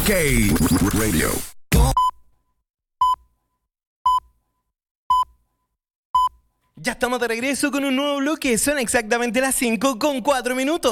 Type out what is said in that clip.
OK Radio. Ya estamos de regreso con un nuevo bloque. Son exactamente las 5:04.